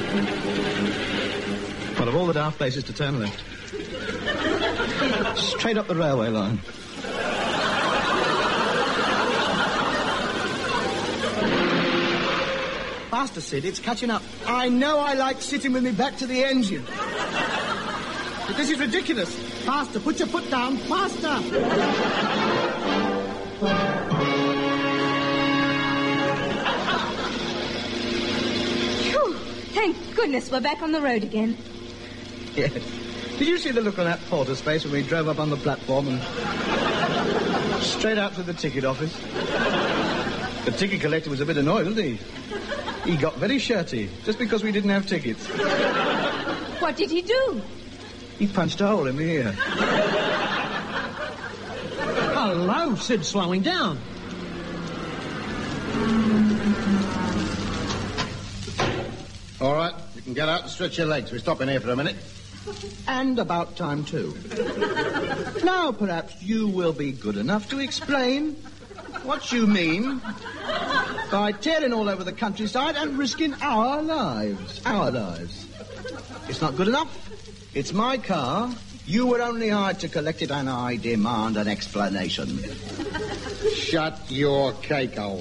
Well, of all the daft places to turn left. Straight up the railway line. Faster, Sid, it's catching up. I know I like sitting with me back to the engine. But this is ridiculous. Faster, put your foot down, faster. Phew, thank goodness we're back on the road again. Yes. Did you see the look on that porter's face when we drove up on the platform and straight out to the ticket office? The ticket collector was a bit annoyed, wasn't he? He got very shirty, just because we didn't have tickets. What did he do? He punched a hole in the ear. Hello, Sid, slowing down. All right, you can get out and stretch your legs. We're stopping here for a minute. And about time, too. Now, perhaps you will be good enough to explain what you mean by tearing all over the countryside and risking our lives. Our lives. It's not good enough. It's my car. You were only hired to collect it, and I demand an explanation. Shut your cake hole.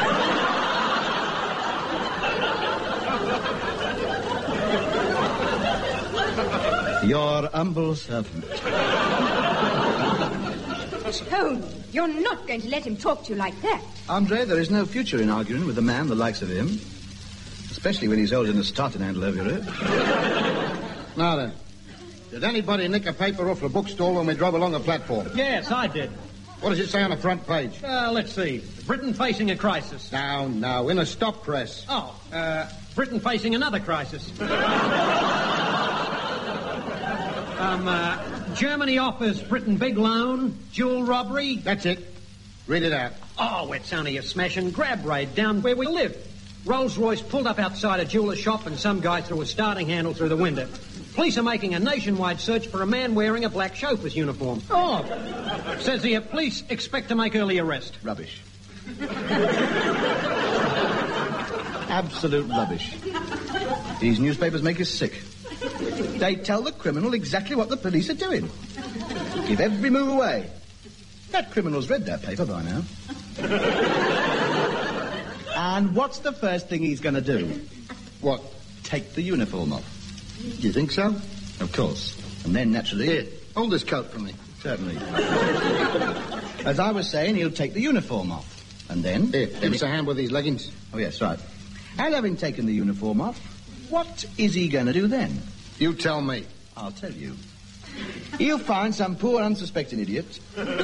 Your humble servant. Tony, you're not going to let him talk to you like that. Andre, there is no future in arguing with a man the likes of him. Especially when he's holding a starting handle over your head. Now then, did anybody nick a paper off the bookstall when we drove along the platform? Yes, I did. What does it say on the front page? Let's see. Britain facing a crisis. No, in a stop press. Oh, Britain facing another crisis. Germany offers Britain big loan, jewel robbery. That's it. Read it out. Oh, it's only a smash and grab raid down where we live. Rolls-Royce pulled up outside a jeweller's shop and some guy threw a starting handle through the window. Police are making a nationwide search for a man wearing a black chauffeur's uniform. Oh, says here, police expect to make early arrest. Rubbish. Absolute rubbish. These newspapers make us sick. They tell the criminal exactly what the police are doing. Give every move away. That criminal's read that paper by now. And what's the first thing he's going to do? What? Take the uniform off. Do you think so? Of course. And then, naturally... Here, hold this coat for me. Certainly. As I was saying, he'll take the uniform off. And then... Here, give us a hand with these leggings. Oh, yes, right. And having taken the uniform off, what is he going to do then? You tell me. I'll tell you. He'll find some poor, unsuspecting idiot.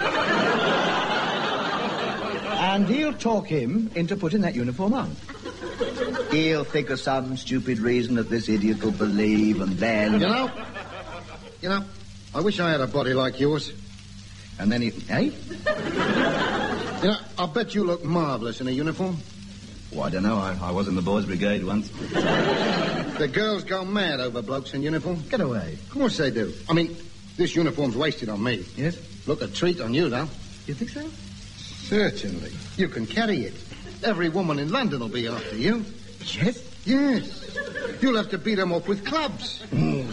And he'll talk him into putting that uniform on. He'll think of some stupid reason that this idiot will believe, and then... You know, I wish I had a body like yours. And then he... Eh? You know, I bet you look marvellous in a uniform. Oh, I don't know. I was in the boys' brigade once. The girls go mad over blokes in uniform. Get away. Of course they do. I mean, this uniform's wasted on me. Yes? Look, a treat on you, though. You think so? Certainly. You can carry it. Every woman in London will be after you. Yes? Yes. You'll have to beat them up with clubs.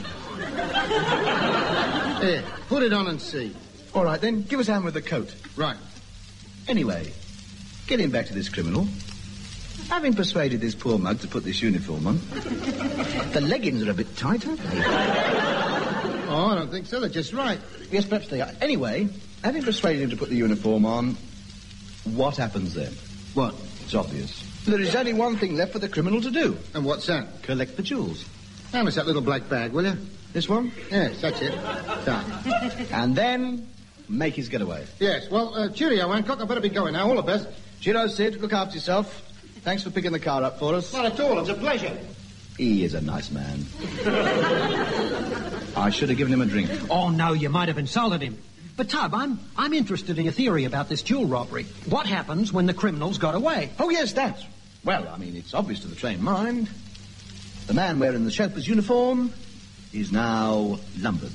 Here, put it on and see. All right, then. Give us a hand with the coat. Right. Anyway, getting back to this criminal... Having persuaded this poor mug to put this uniform on, the leggings are a bit tight, aren't they? Oh, I don't think so. They're just right. Yes, perhaps they are. Anyway, having persuaded him to put the uniform on, what happens then? What? It's obvious. There is only one thing left for the criminal to do. And what's that? Collect the jewels. Hand us that little black bag, will you? This one? Yes, that's it. So. And then make his getaway. Yes, well, cheerio, Hancock. I better be going now. All the best. Cheerio, Sid. Look after yourself. Thanks for picking the car up for us. Not at all. It's a pleasure. He is a nice man. I should have given him a drink. Oh, no, you might have insulted him. But, Tub, I'm interested in your theory about this jewel robbery. What happens when the criminals got away? Oh, yes, that. Well, I mean, it's obvious to the trained mind. The man wearing the chauffeur's uniform is now lumbered.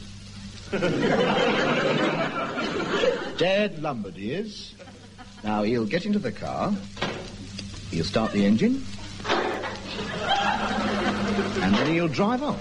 Dead lumbered he is. Now, he'll get into the car. He'll start the engine. And then he'll drive off.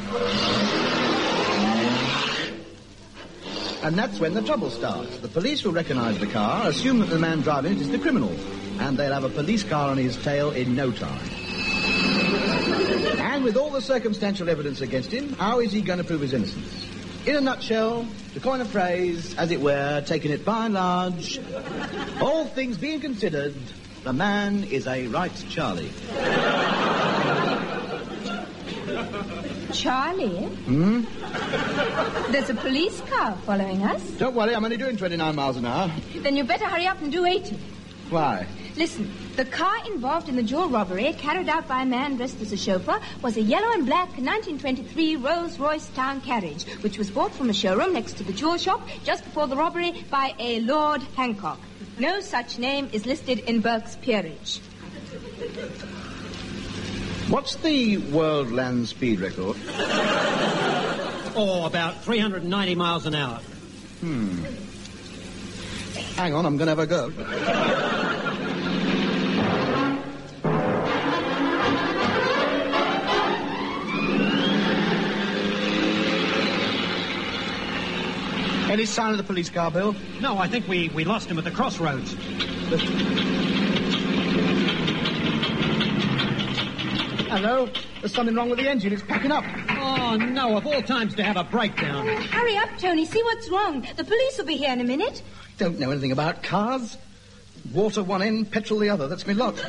And that's when the trouble starts. The police will recognise the car, assume that the man driving it is the criminal, and they'll have a police car on his tail in no time. And with all the circumstantial evidence against him, how is he going to prove his innocence? In a nutshell, to coin a phrase, as it were, taking it by and large, all things being considered, the man is a right Charlie. Charlie? Hmm? There's a police car following us. Don't worry, I'm only doing 29 miles an hour. Then you better hurry up and do 80. Why? Listen, the car involved in the jewel robbery, carried out by a man dressed as a chauffeur, was a yellow and black 1923 Rolls-Royce town carriage, which was bought from a showroom next to the jewel shop just before the robbery by a Lord Hancock. No such name is listed in Burke's peerage. What's the world land speed record? Oh, about 390 miles an hour. Hang on, I'm going to have a go. Any sign of the police car, Bill? No, I think we lost him at the crossroads. Hello? There's something wrong with the engine. It's packing up. Oh, no, of all times to have a breakdown. Hurry up, Tony. See what's wrong. The police will be here in a minute. Don't know anything about cars. Water one end, petrol the other. That's me lot.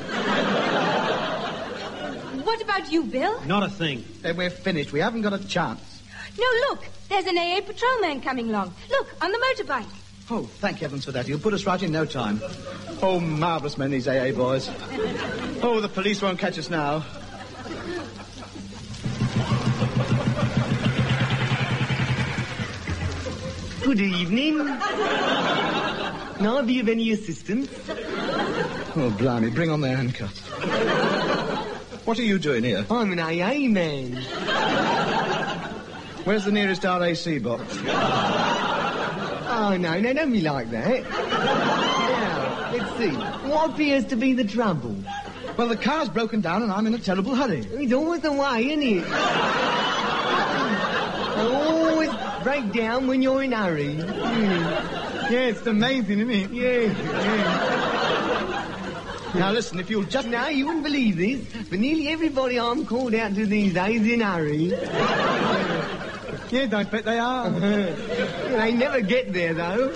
What about you, Bill? Not a thing. Then we're finished. We haven't got a chance. No, look. There's an AA patrolman coming along. Look, on the motorbike. Oh, thank heavens for that. He'll put us right in no time. Oh, marvellous men, these AA boys. Oh, the police won't catch us now. Good evening. Can I be of any assistance? Oh, blimey, bring on the handcuffs. What are you doing here? I'm an AA man. Where's the nearest RAC box? Oh, no, don't be like that. Now, let's see. What appears to be the trouble? Well, the car's broken down and I'm in a terrible hurry. It's always the way, isn't it? Always break down when you're in a hurry. Yeah, it's amazing, isn't it? Yeah. Now, listen, if you'll just... No, you wouldn't believe this, but nearly everybody I'm called out to these days is in a hurry. Yeah, don't bet they are. They never get there, though.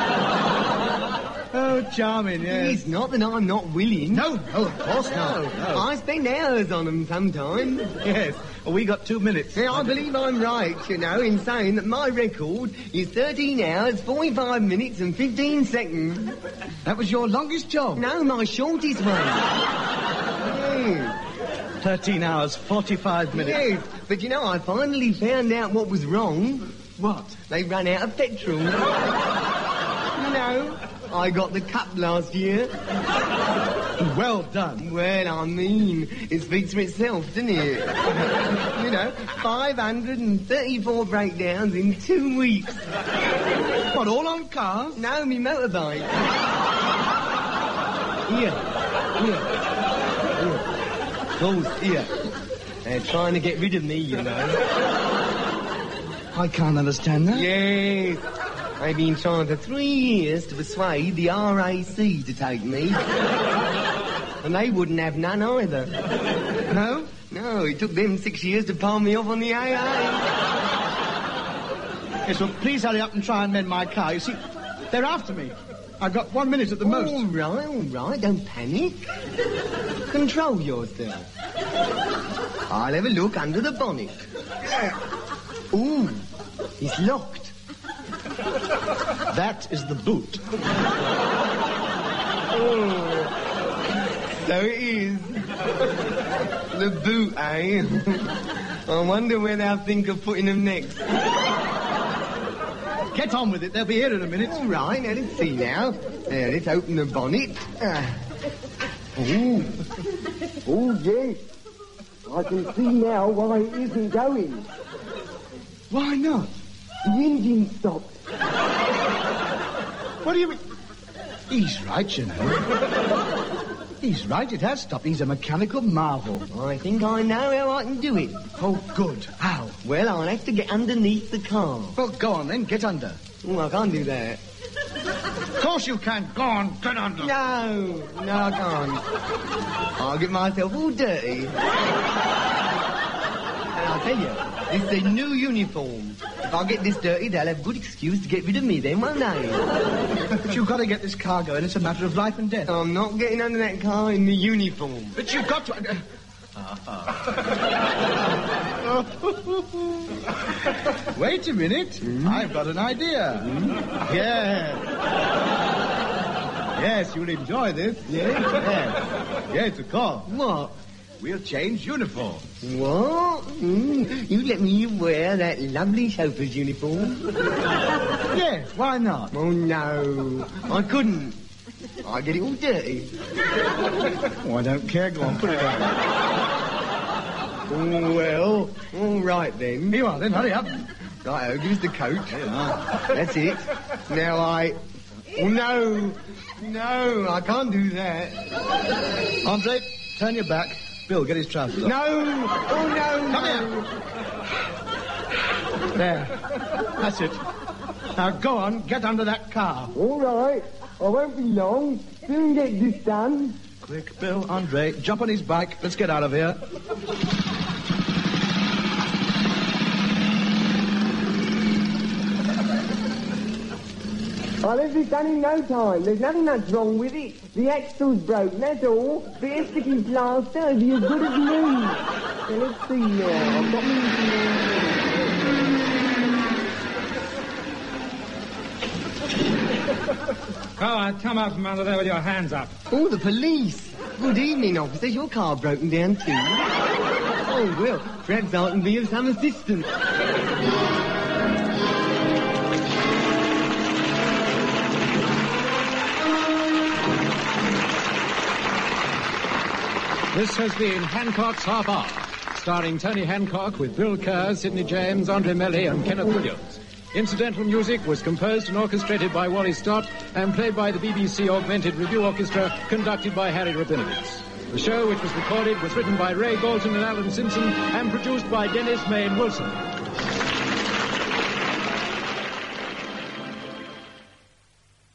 Oh, charming, yes. It's not that I'm not willing. No, of course not. No. I spend hours on them sometimes. Yes. Well, we got 2 minutes. Yeah, I believe I'm right, in saying that my record is 13 hours, 45 minutes and 15 seconds. That was your longest job? No, my shortest one. Yeah. 13 hours, 45 minutes. Yes, but I finally found out what was wrong. What? They ran out of petrol. I got the cup last year. Well done. Well, I mean, it speaks for itself, doesn't it? 534 breakdowns in 2 weeks. What, all on cars? No, me motorbike. Here. Oh, here. They're trying to get rid of me, I can't understand that. Yes. They've been trying for 3 years to persuade the RAC to take me. And they wouldn't have none either. No? No, it took them 6 years to palm me off on the AA. Yes, well, please hurry up and try and mend my car. You see, they're after me. I've got 1 minute at the most. All right, don't panic. Control yourself. I'll have a look under the bonnet. Ooh, it's locked. That is the boot. Oh, so it is. The boot, eh? I wonder where they'll think of putting them next. Get on with it. They'll be here in a minute. All right, now let's see now. Now, let's open the bonnet. Oh, yes. I can see now why it isn't going. Why not? The engine stopped. What do you mean? He's right, He's right, it has stopped. He's a mechanical marvel. I think I know how I can do it. Oh, good. How? Well, I'll have to get underneath the car. Well, go on then, get under. Oh, I can't do that. Of course you can. Go on, get under. No, I can't. I'll get myself all dirty. And I'll tell you, this is a new uniform. If I get this dirty, they'll have a good excuse to get rid of me then, won't they? But you've got to get this car going. It's a matter of life and death. I'm not getting under that car in the uniform. But you've got to... Wait a minute. I've got an idea. Yes, you'll enjoy this. Yes, of course. What? We'll change uniforms. What? You let me wear that lovely chauffeur's uniform? Yes, why not? Oh, no. I couldn't. I'd get it all dirty. Oh, I don't care. Go on, put it on. Oh, well, all right then. Here you are then, hurry up. Right, here's the coat. That's it. Now Oh, no, I can't do that. Andre, turn your back. Bill, get his trousers off. No! Oh, no! Come here. There. That's it. Now go on, get under that car. All right. I won't be long. Soon get this done. Quick, Bill, Andre, jump on his bike. Let's get out of here. I'll have this done in no time. There's nothing that's wrong with it. The axle's broken, that's all. The sticking plaster will be as good as new. So let's see now. I've got me... Come up from under there with your hands up. Oh, the police. Good evening, officers. Your car broken down too. Oh, well, perhaps I can be of some assistance. This has been Hancock's Half Hour, starring Tony Hancock with Bill Kerr, Sidney James, Andre Melly and Kenneth Williams. Incidental music was composed and orchestrated by Wally Stott and played by the BBC Augmented Review Orchestra, conducted by Harry Rabinowitz. The show, which was recorded, was written by Ray Bolton and Alan Simpson and produced by Dennis Main Wilson.